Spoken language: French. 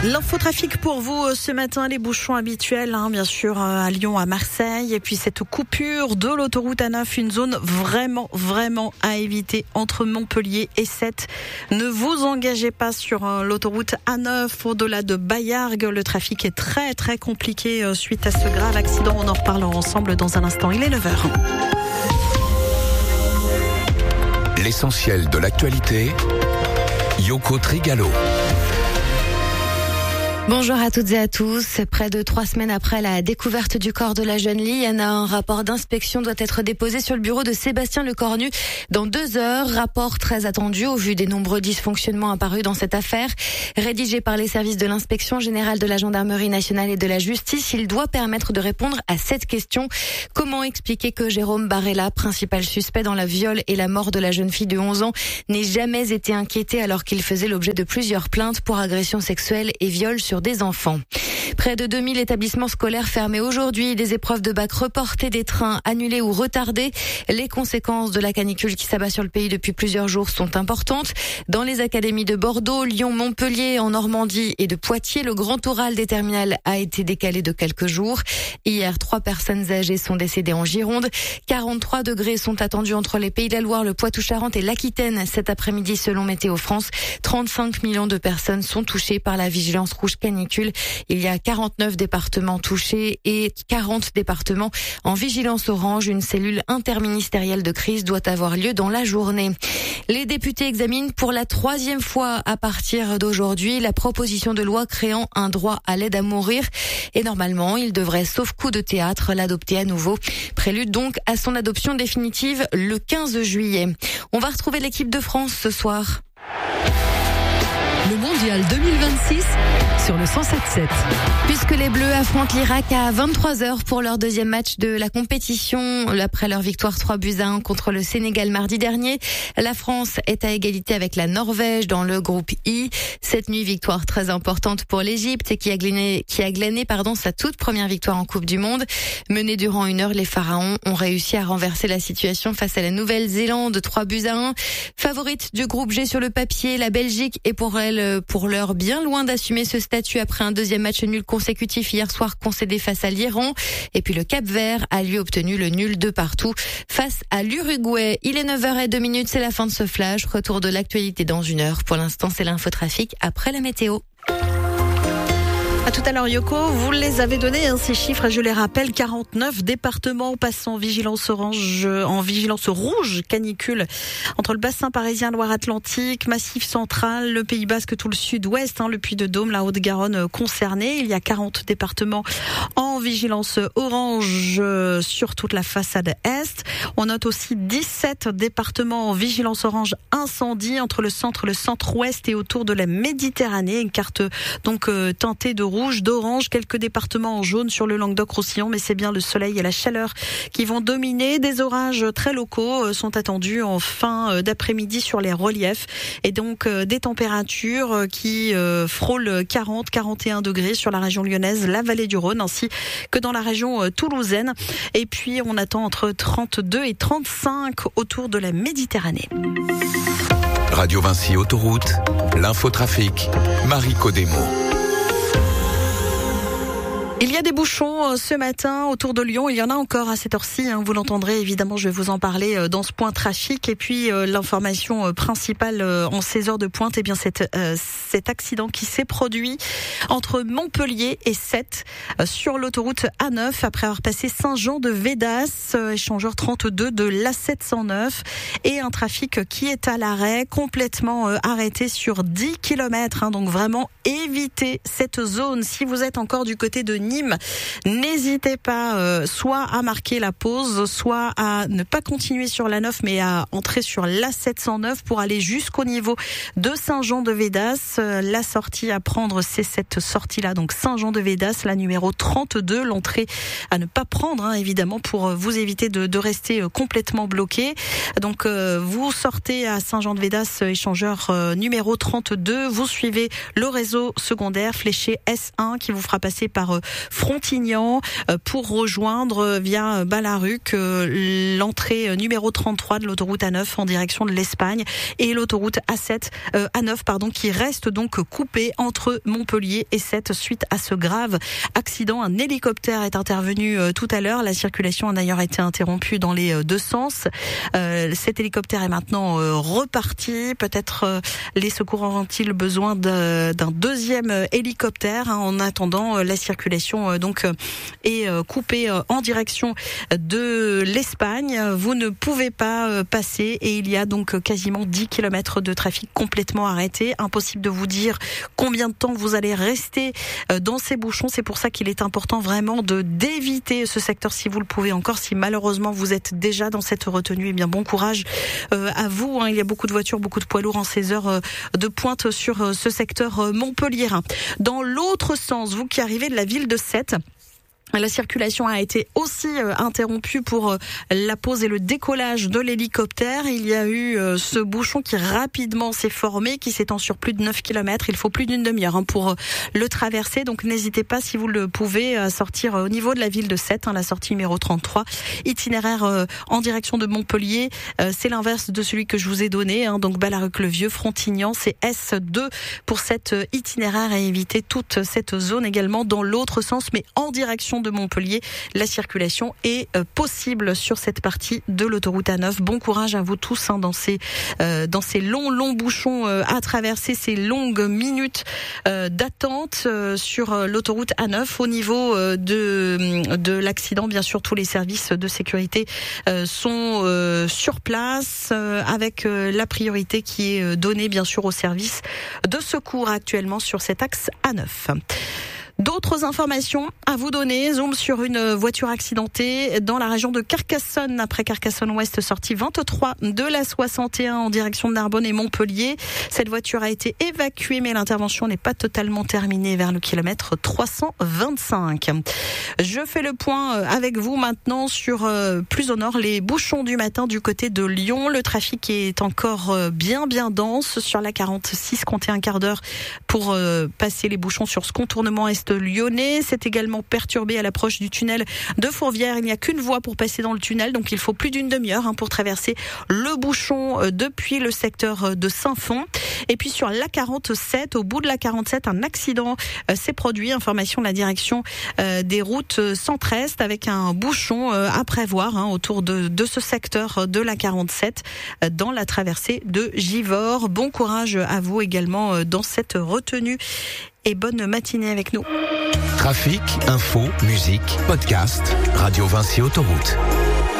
L'infotrafic pour vous ce matin, les bouchons habituels, bien sûr, à Lyon, à Marseille. Et puis cette coupure de l'autoroute A9, une zone vraiment à éviter entre Montpellier et Sète. Ne vous engagez pas sur l'autoroute A9 au-delà de Baillargues. Le trafic est très compliqué suite à ce grave accident. On en reparle ensemble dans un instant. Il est 9h. L'essentiel de l'actualité, Yoko Trigalo. Bonjour à toutes et à tous. Près de 3 semaines après la découverte du corps de la jeune Liana, un rapport d'inspection doit être déposé sur le bureau de Sébastien Lecornu dans 2 heures. Rapport très attendu au vu des nombreux dysfonctionnements apparus dans cette affaire. Rédigé par les services de l'inspection générale de la gendarmerie nationale et de la justice, il doit permettre de répondre à cette question. Comment expliquer que Jérôme Barella, principal suspect dans la viol et la mort de la jeune fille de 11 ans, n'ait jamais été inquiété alors qu'il faisait l'objet de plusieurs plaintes pour agression sexuelle et viol sur des enfants. Près de 2000 établissements scolaires fermés aujourd'hui, des épreuves de bac reportées, des trains annulés ou retardés. Les conséquences de la canicule qui s'abat sur le pays depuis plusieurs jours sont importantes. Dans les académies de Bordeaux, Lyon, Montpellier, en Normandie et de Poitiers, le grand oral des terminales a été décalé de quelques jours. Hier, 3 personnes âgées sont décédées en Gironde. 43 degrés sont attendus entre les Pays de la Loire, le Poitou-Charentes et l'Aquitaine cet après-midi selon Météo France. 35 millions de personnes sont touchées par la vigilance rouge canicule. Il y a 49 départements touchés et 40 départements en vigilance orange. Une cellule interministérielle de crise doit avoir lieu dans la journée. Les députés examinent pour la 3e fois à partir d'aujourd'hui la proposition de loi créant un droit à l'aide à mourir. Et normalement, il devrait, sauf coup de théâtre, l'adopter à nouveau. Prélude donc à son adoption définitive le 15 juillet. On va retrouver l'équipe de France ce soir. Le mondial 2026 sur le 107.7. Puisque les Bleus affrontent l'Irak à 23h pour leur 2e match de la compétition, après leur victoire 3-1 contre le Sénégal mardi dernier, la France est à égalité avec la Norvège dans le groupe I. Cette nuit, victoire très importante pour l'Égypte qui a glané sa toute première victoire en Coupe du Monde. Menés durant 1 heure, les Pharaons ont réussi à renverser la situation face à la Nouvelle-Zélande 3-1. Favorite du groupe G sur le papier, la Belgique est pour l'heure bien loin d'assumer ce statut après un 2e match nul consécutif hier soir concédé face à l'Iran. Et puis le Cap-Vert a lui obtenu le nul de partout face à l'Uruguay. Il est 9h02, c'est la fin de ce flash. Retour de l'actualité dans 1 heure. Pour l'instant, c'est l'infotrafic après la météo. À tout à l'heure, Yoko, vous les avez donnés, ces chiffres, je les rappelle, 49 départements passent en vigilance rouge canicule entre le bassin parisien, Loire-Atlantique, Massif central, le Pays Basque, tout le sud-ouest, le Puy-de-Dôme, la Haute-Garonne concernés. Il y a 40 départements en vigilance orange sur toute la façade est. On note aussi 17 départements en vigilance orange incendie entre le centre-ouest et autour de la Méditerranée. Une carte donc teintée de rouge, d'orange, quelques départements en jaune sur le Languedoc-Roussillon, mais c'est bien le soleil et la chaleur qui vont dominer. Des orages très locaux sont attendus en fin d'après-midi sur les reliefs et donc des températures qui frôlent 40-41 degrés sur la région lyonnaise, la vallée du Rhône, ainsi que dans la région toulousaine. Et puis on attend entre 32 et 35 autour de la Méditerranée. Radio Vinci Autoroute, l'infotrafic, Marie Codemo. Il y a des bouchons ce matin autour de Lyon. Il y en a encore à cette heure-ci. Vous l'entendrez évidemment. Je vais vous en parler dans ce point trafic. Et puis l'information principale en ces heures de pointe, eh bien cet accident qui s'est produit entre Montpellier et Sète sur l'autoroute A9 après avoir passé Saint-Jean-de-Védas, échangeur 32 de l'A709, et un trafic qui est à l'arrêt, complètement arrêté sur 10 km. Donc vraiment évitez cette zone si vous êtes encore du côté de Nîmes. N'hésitez pas soit à marquer la pause, soit à ne pas continuer sur la 9 mais à entrer sur l'A709 pour aller jusqu'au niveau de Saint-Jean-de-Védas. La sortie à prendre, c'est cette sortie-là, donc Saint-Jean-de-Védas, la numéro 32. L'entrée à ne pas prendre, évidemment, pour vous éviter de rester complètement bloqué. Donc vous sortez à Saint-Jean-de-Védas, échangeur numéro 32. Vous suivez le réseau secondaire fléché S1 qui vous fera passer par Frontignan pour rejoindre via Balaruc l'entrée numéro 33 de l'autoroute A9 en direction de l'Espagne et l'autoroute A9 qui reste donc coupée entre Montpellier et Sète suite à ce grave accident. Un hélicoptère est intervenu tout à l'heure. La circulation a d'ailleurs été interrompue dans les deux sens. Cet hélicoptère est maintenant reparti. Peut-être les secours auront-ils besoin d'un deuxième hélicoptère. En attendant, la circulation donc est coupée en direction de l'Espagne. Vous ne pouvez pas passer et il y a donc quasiment 10 km de trafic complètement arrêté. Impossible de vous dire combien de temps vous allez rester dans ces bouchons. C'est pour ça qu'il est important vraiment d'éviter ce secteur si vous le pouvez encore. Si malheureusement vous êtes déjà dans cette retenue, eh bien bon courage à vous. Il y a beaucoup de voitures, beaucoup de poids lourds en ces heures de pointe sur ce secteur montpelliérain. Dans l'autre sens, vous qui arrivez de la ville de Sète, la circulation a été aussi interrompue pour la pose et le décollage de l'hélicoptère. Il y a eu ce bouchon qui rapidement s'est formé, qui s'étend sur plus de 9 km. Il faut plus d'une demi-heure pour le traverser. Donc n'hésitez pas, si vous le pouvez, à sortir au niveau de la ville de Sète, la sortie numéro 33. Itinéraire en direction de Montpellier. C'est l'inverse de celui que je vous ai donné. Donc Balaruc-le-Vieux, Frontignan, c'est S2 pour cet itinéraire et éviter toute cette zone également dans l'autre sens, mais en direction de Montpellier. La circulation est possible sur cette partie de l'autoroute A9. Bon courage à vous tous dans ces longs bouchons à traverser, ces longues minutes d'attente sur l'autoroute A9. Au niveau de l'accident, bien sûr, tous les services de sécurité sont sur place avec la priorité qui est donnée, bien sûr, aux services de secours actuellement sur cet axe A9. D'autres informations à vous donner. Zoom sur une voiture accidentée dans la région de Carcassonne, après Carcassonne-Ouest, sortie 23 de la 61 en direction de Narbonne et Montpellier. Cette voiture a été évacuée, mais l'intervention n'est pas totalement terminée vers le kilomètre 325. Je fais le point avec vous maintenant sur plus au nord, les bouchons du matin du côté de Lyon. Le trafic est encore bien dense sur la 46, comptez un quart d'heure pour passer les bouchons sur ce contournement est lyonnais. C'est également perturbé à l'approche du tunnel de Fourvière. Il n'y a qu'une voie pour passer dans le tunnel, donc il faut plus d'une demi-heure pour traverser le bouchon depuis le secteur de Saint-Fond. Et puis sur la 47, au bout de la 47, un accident s'est produit. Information de la direction des routes centre-est avec un bouchon à prévoir autour de ce secteur de la 47 dans la traversée de Givors. Bon courage à vous également dans cette retenue. Et bonne matinée avec nous. Trafic, info, musique, podcast, Radio Vinci Autoroute.